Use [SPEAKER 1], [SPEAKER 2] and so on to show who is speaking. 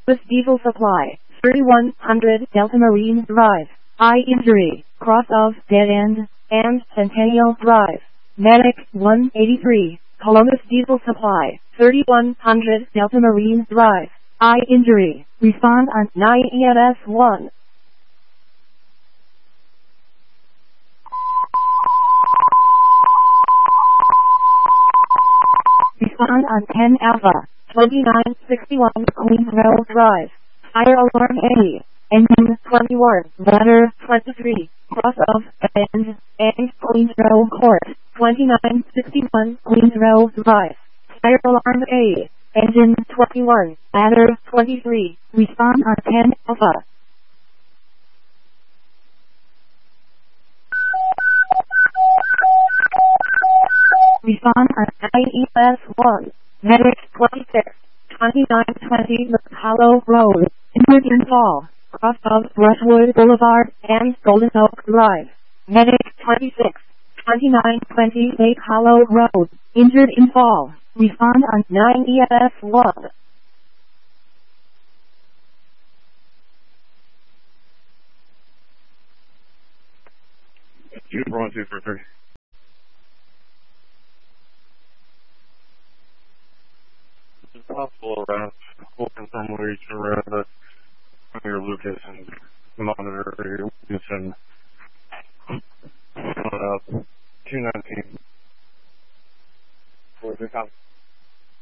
[SPEAKER 1] This diesel supply, 3100 Delta Marine Drive. Eye injury, cross of dead end, and Centennial Drive. Medic 183, Columbus Diesel Supply, 3100 Delta Marine Drive. Eye injury, respond on 9 EMS 1. Respond on 10 Alpha, 2961 Queensville Drive. Fire alarm A. Engine 21, ladder 23, cross of end, and Queensville Court, 2961 Queensville Drive. Fire alarm A. Engine 21, ladder 23, respond on 10 Alpha. Respond on IES 1, Medic 26, 2920 Hollow Road, injured in fall, cross of Brushwood Boulevard and Golden Oak Drive. Medic 26, 2920 Lake Hollow Road, injured in fall, respond on 9 EMS 1.
[SPEAKER 2] June 1, 2 for 3. It's possible around, we'll confirm where each around the your Lucas and monitor your Lucas and 219. 4 3